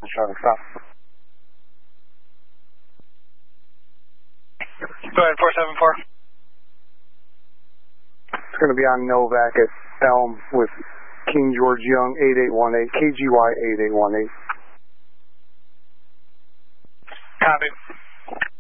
traffic stop. Go ahead, 474. It's going to be on Novak at Elm with King George Young 8818, KGY 8818. Copy.